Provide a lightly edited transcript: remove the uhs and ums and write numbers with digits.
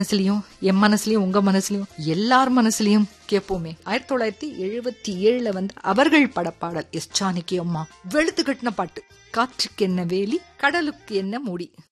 மனசுலயும் என் மனசுலயும் உங்க மனசுலயும் எல்லார் மனசுலயும் கேட்போமே. 1977 வந்து அவர்கள் படப்பாடல் எஸ் ஜானகி அம்மா வெளுத்து கட்டின பாட்டு. காற்றுக்கு என்ன வேலி கடலுக்கு என்ன மூடி.